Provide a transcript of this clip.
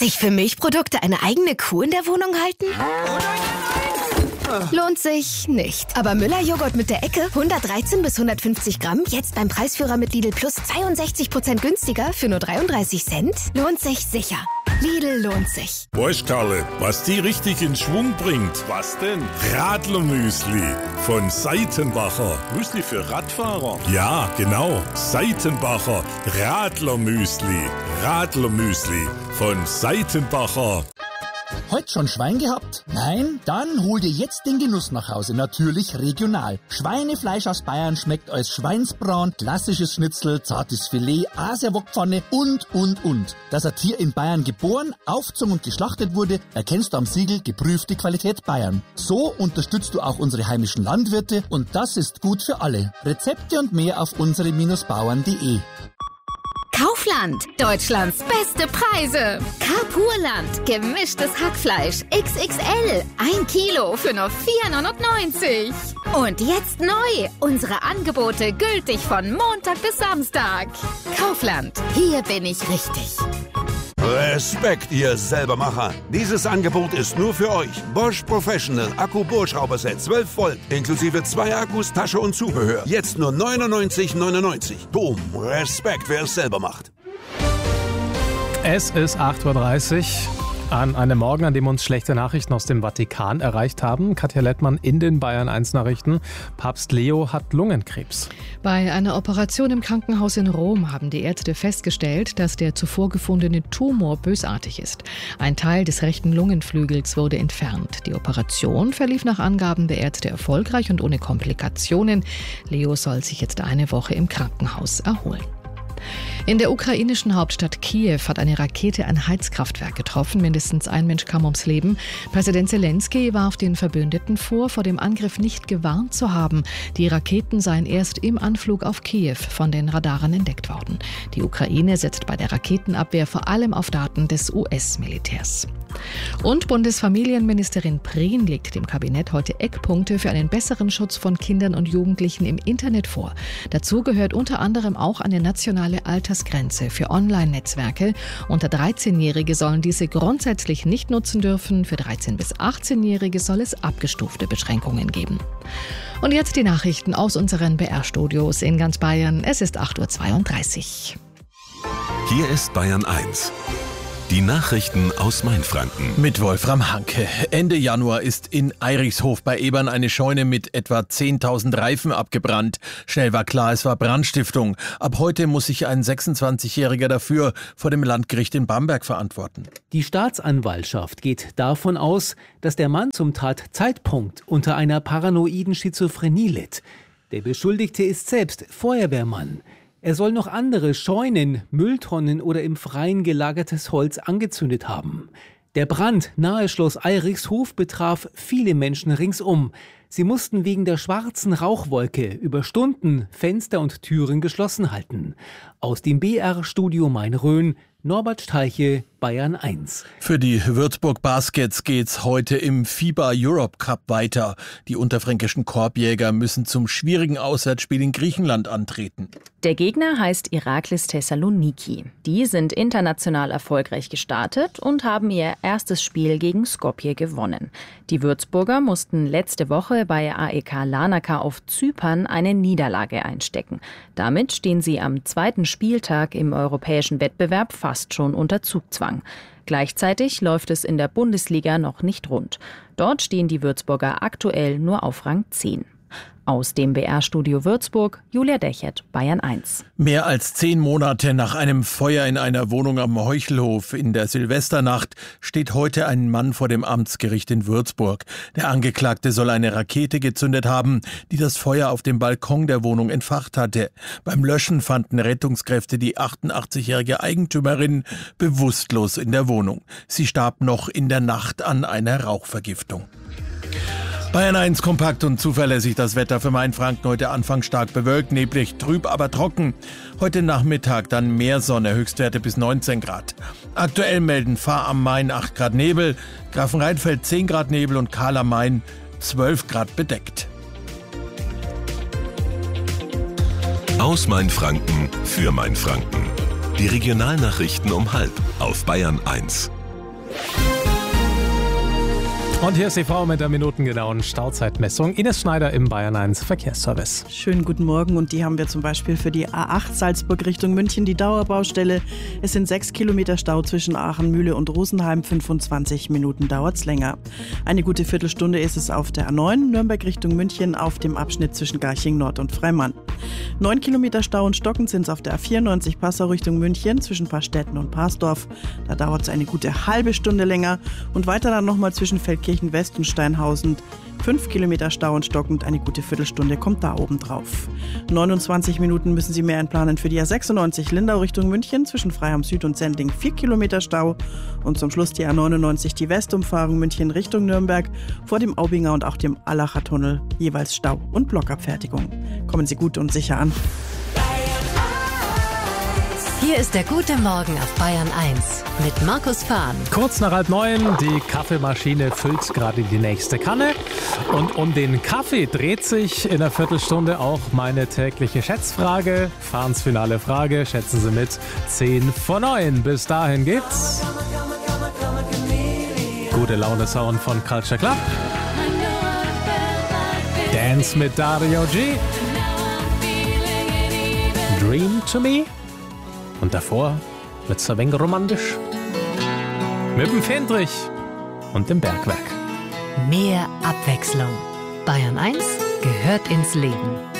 Sich für Milchprodukte eine eigene Kuh in der Wohnung halten? Lohnt sich nicht. Aber Müller-Joghurt mit der Ecke, 113 bis 150 Gramm, jetzt beim Preisführer mit Lidl Plus 62% günstiger für nur 33 Cent? Lohnt sich sicher. Lidl lohnt sich. Weißt, Karle, was die richtig in Schwung bringt? Was denn? Radlermüsli von Seitenbacher. Müsli für Radfahrer? Ja, genau. Seitenbacher Radlermüsli. Radlermüsli von Seitenbacher. Heute schon Schwein gehabt? Nein? Dann hol dir jetzt den Genuss nach Hause. Natürlich regional. Schweinefleisch aus Bayern schmeckt als Schweinsbraten, klassisches Schnitzel, zartes Filet, Asiawokpfanne und. Dass ein Tier in Bayern geboren, aufgezogen und geschlachtet wurde, erkennst du am Siegel geprüfte Qualität Bayern. So unterstützt du auch unsere heimischen Landwirte und das ist gut für alle. Rezepte und mehr auf unsere-bauern.de. Kaufland, Deutschlands beste Preise. Carpurland, gemischtes Hackfleisch, XXL, 1 Kilo für nur 4,99 €. Und jetzt neu, unsere Angebote gültig von Montag bis Samstag. Kaufland, hier bin ich richtig. Respekt, ihr Selbermacher. Dieses Angebot ist nur für euch. Bosch Professional Akku-Bohrschrauberset 12 Volt, inklusive 2 Akkus, Tasche und Zubehör. Jetzt nur 99,99 €. Boom, Respekt, wer es selber macht. Es ist 8:30 Uhr. An einem Morgen, an dem uns schlechte Nachrichten aus dem Vatikan erreicht haben. Katja Lettmann in den Bayern 1 Nachrichten. Papst Leo hat Lungenkrebs. Bei einer Operation im Krankenhaus in Rom haben die Ärzte festgestellt, dass der zuvor gefundene Tumor bösartig ist. Ein Teil des rechten Lungenflügels wurde entfernt. Die Operation verlief nach Angaben der Ärzte erfolgreich und ohne Komplikationen. Leo soll sich jetzt eine Woche im Krankenhaus erholen. In der ukrainischen Hauptstadt Kiew hat eine Rakete ein Heizkraftwerk getroffen. Mindestens ein Mensch kam ums Leben. Präsident Zelensky warf den Verbündeten vor dem Angriff nicht gewarnt zu haben. Die Raketen seien erst im Anflug auf Kiew von den Radaren entdeckt worden. Die Ukraine setzt bei der Raketenabwehr vor allem auf Daten des US-Militärs. Und Bundesfamilienministerin Prien legt dem Kabinett heute Eckpunkte für einen besseren Schutz von Kindern und Jugendlichen im Internet vor. Dazu gehört unter anderem auch eine nationale Altersgrenze für Online-Netzwerke. Unter 13-Jährige sollen diese grundsätzlich nicht nutzen dürfen. Für 13- bis 18-Jährige soll es abgestufte Beschränkungen geben. Und jetzt die Nachrichten aus unseren BR-Studios in ganz Bayern. Es ist 8:32 Uhr. Hier ist Bayern 1. Die Nachrichten aus Mainfranken. Mit Wolfram Hanke. Ende Januar ist in Eirichshof bei Ebern eine Scheune mit etwa 10.000 Reifen abgebrannt. Schnell war klar, es war Brandstiftung. Ab heute muss sich ein 26-Jähriger dafür vor dem Landgericht in Bamberg verantworten. Die Staatsanwaltschaft geht davon aus, dass der Mann zum Tatzeitpunkt unter einer paranoiden Schizophrenie litt. Der Beschuldigte ist selbst Feuerwehrmann. Er soll noch andere Scheunen, Mülltonnen oder im Freien gelagertes Holz angezündet haben. Der Brand nahe Schloss Eirichshof betraf viele Menschen ringsum. Sie mussten wegen der schwarzen Rauchwolke über Stunden Fenster und Türen geschlossen halten. Aus dem BR-Studio Main-Rhön, Norbert Steiche, Bayern 1. Für die Würzburg Baskets geht's heute im FIBA Europe Cup weiter. Die unterfränkischen Korbjäger müssen zum schwierigen Auswärtsspiel in Griechenland antreten. Der Gegner heißt Iraklis Thessaloniki. Die sind international erfolgreich gestartet und haben ihr erstes Spiel gegen Skopje gewonnen. Die Würzburger mussten letzte Woche bei AEK Larnaca auf Zypern eine Niederlage einstecken. Damit stehen sie am zweiten Spieltag im europäischen Wettbewerb fast schon unter Zugzwang. Gleichzeitig läuft es in der Bundesliga noch nicht rund. Dort stehen die Würzburger aktuell nur auf Rang 10. Aus dem BR-Studio Würzburg, Julia Dechert, Bayern 1. Mehr als 10 Monate nach einem Feuer in einer Wohnung am Heuchelhof in der Silvesternacht steht heute ein Mann vor dem Amtsgericht in Würzburg. Der Angeklagte soll eine Rakete gezündet haben, die das Feuer auf dem Balkon der Wohnung entfacht hatte. Beim Löschen fanden Rettungskräfte die 88-jährige Eigentümerin bewusstlos in der Wohnung. Sie starb noch in der Nacht an einer Rauchvergiftung. Bayern 1 kompakt und zuverlässig das Wetter für Mainfranken. Heute Anfang stark bewölkt, neblig, trüb, aber trocken. Heute Nachmittag dann mehr Sonne, Höchstwerte bis 19 Grad. Aktuell melden Fahr am Main 8 Grad Nebel, Grafenrheinfeld 10 Grad Nebel und Karl am Main 12 Grad bedeckt. Aus Mainfranken für Mainfranken. Die Regionalnachrichten um 12:30 auf Bayern 1. Und hier ist die Frau mit der minutengenauen Stauzeitmessung. Ines Schneider im Bayern 1 Verkehrsservice. Schönen guten Morgen und die haben wir zum Beispiel für die A8 Salzburg Richtung München, die Dauerbaustelle. Es sind 6 Kilometer Stau zwischen Aachen, Mühle und Rosenheim. 25 Minuten dauert's länger. Eine gute Viertelstunde ist es auf der A9 Nürnberg Richtung München auf dem Abschnitt zwischen Garching Nord und Freimann. 9 Kilometer Stau und Stocken sind es auf der A94 Passau Richtung München zwischen Paarstetten und Parsdorf. Da dauert es eine gute halbe Stunde länger und weiter dann nochmal zwischen Feldkirchen West und Steinhausen. 5 Kilometer Stau und stockend, eine gute Viertelstunde kommt da oben drauf. 29 Minuten müssen Sie mehr einplanen für die A96 Lindau Richtung München zwischen Freiham Süd und Sendling. 4 Kilometer Stau und zum Schluss die A99 die Westumfahrung München Richtung Nürnberg vor dem Aubinger und auch dem Allacher Tunnel jeweils Stau und Blockabfertigung. Kommen Sie gut und sicher an. Hier ist der gute Morgen auf Bayern 1 mit Markus Fahn. Kurz nach 8:30, die Kaffeemaschine füllt gerade die nächste Kanne. Und um den Kaffee dreht sich in einer Viertelstunde auch meine tägliche Schätzfrage. Fahns finale Frage, schätzen Sie mit 10 vor 9. Bis dahin geht's. Gute Laune Sound von Culture Club. Dance mit Dario G. Dream to me. Und davor wird's ein wenig romantisch. Mit dem Fendrich und dem Bergwerk. Mehr Abwechslung. Bayern 1 gehört ins Leben.